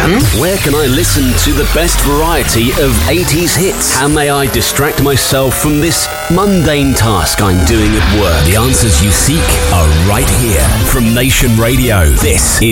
Where can I listen to the best variety of 80s hits? How may I distract myself from this mundane task I'm doing at work? The answers you seek are right here from Nation Radio. This is